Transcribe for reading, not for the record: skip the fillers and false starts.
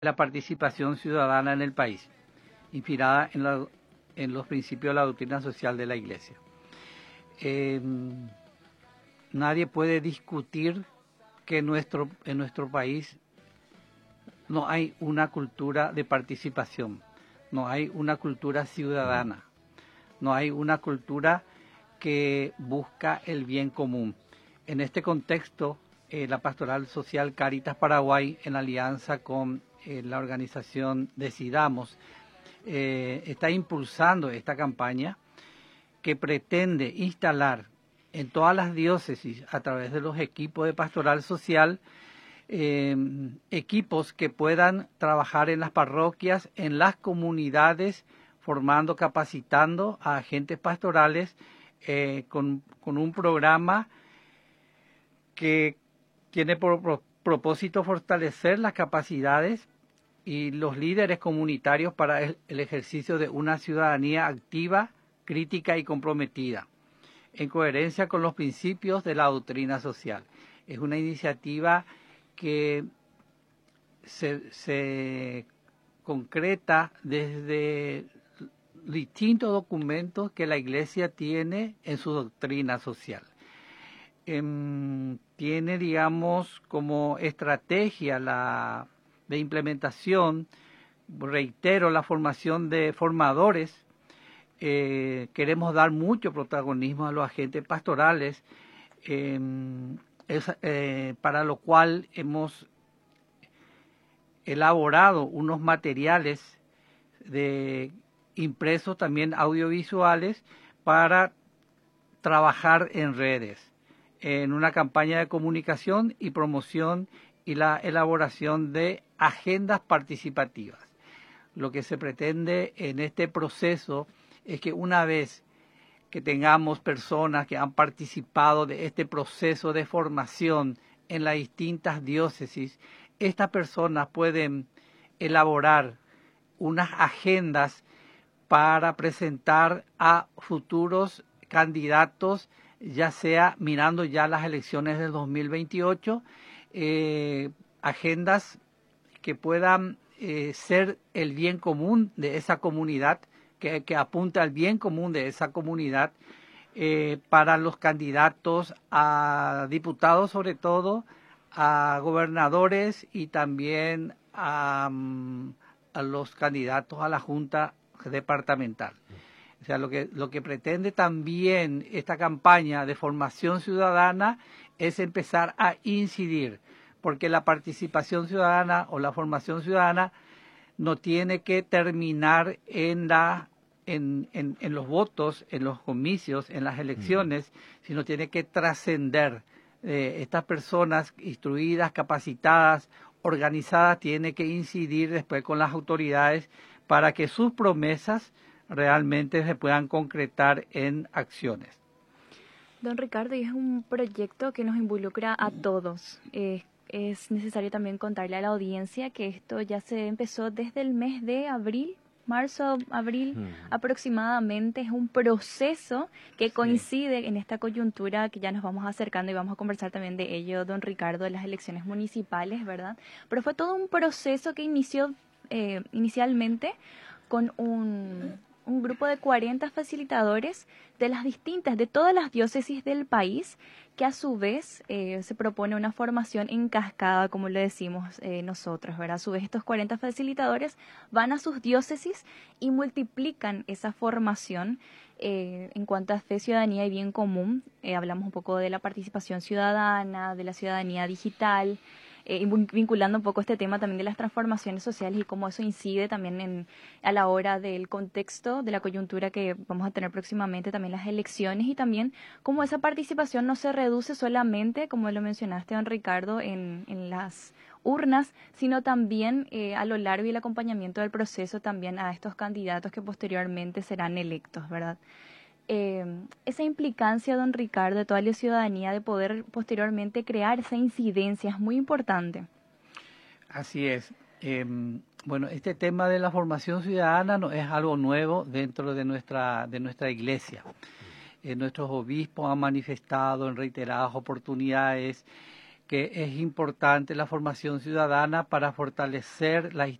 la participación ciudadana en el país, inspirada en los principios de la doctrina social de la Iglesia. Nadie puede discutir que en nuestro país no hay una cultura de participación, no hay una cultura ciudadana, no hay una cultura que busca el bien común. En este contexto, la Pastoral Social Cáritas Paraguay, en alianza con la organización Decidamos, está impulsando esta campaña que pretende instalar en todas las diócesis, a través de los equipos de pastoral social, equipos que puedan trabajar en las parroquias, en las comunidades, formando, capacitando a agentes pastorales con un programa que tiene por propósito fortalecer las capacidades y los líderes comunitarios para el ejercicio de una ciudadanía activa, crítica y comprometida, en coherencia con los principios de la doctrina social. Es una iniciativa que se concreta desde distintos documentos que la Iglesia tiene en su doctrina social. Tiene, digamos, como estrategia de implementación, reitero, la formación de formadores. Queremos dar mucho protagonismo a los agentes pastorales, para lo cual hemos elaborado unos materiales impresos también audiovisuales para trabajar en redes, en una campaña de comunicación y promoción y la elaboración de agendas participativas. Lo que se pretende en este proceso es que una vez que tengamos personas que han participado de este proceso de formación en las distintas diócesis, estas personas pueden elaborar unas agendas para presentar a futuros candidatos, ya sea mirando ya las elecciones del 2028, agendas que puedan ser el bien común de esa comunidad, que apunta al bien común de esa comunidad, para los candidatos a diputados, sobre todo, a gobernadores y también a los candidatos a la Junta Departamental. O sea, lo que pretende también esta campaña de formación ciudadana es empezar a incidir, porque la participación ciudadana o la formación ciudadana no tiene que terminar en los votos, en los comicios, en las elecciones, sino tiene que trascender. Estas personas instruidas, capacitadas, organizadas, tienen que incidir después con las autoridades para que sus promesas realmente se puedan concretar en acciones. Don Ricardo, y es un proyecto que nos involucra a todos. Es necesario también contarle a la audiencia que esto ya se empezó desde el mes de abril, marzo, abril aproximadamente. Es un proceso que coincide en esta coyuntura que ya nos vamos acercando y vamos a conversar también de ello, don Ricardo, de las elecciones municipales, ¿verdad? Pero fue todo un proceso que inició inicialmente con un grupo de 40 facilitadores de todas las diócesis del país, que a su vez se propone una formación en cascada, como le decimos nosotros, ¿verdad? A su vez, estos 40 facilitadores van a sus diócesis y multiplican esa formación en cuanto a fe, ciudadanía y bien común. Hablamos un poco de la participación ciudadana, de la ciudadanía digital, vinculando un poco este tema también de las transformaciones sociales y cómo eso incide también a la hora del contexto, de la coyuntura que vamos a tener próximamente, también las elecciones, y también cómo esa participación no se reduce solamente, como lo mencionaste, don Ricardo, en las urnas, sino también a lo largo y el acompañamiento del proceso también a estos candidatos que posteriormente serán electos, ¿verdad? Esa implicancia, don Ricardo, de toda la ciudadanía de poder posteriormente crear esa incidencia es muy importante. Así es. Bueno, este tema de la formación ciudadana no es algo nuevo dentro de nuestra iglesia. Nuestros obispos han manifestado en reiteradas oportunidades que es importante la formación ciudadana para fortalecer las